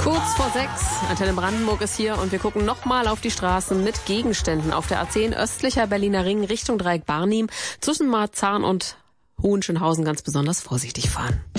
Kurz vor 6, Antenne Brandenburg ist hier und wir gucken nochmal auf die Straßen mit Gegenständen. Auf der A10 östlicher Berliner Ring Richtung Dreieck Barnim zwischen Marzahn und Hohenschönhausen ganz besonders vorsichtig fahren.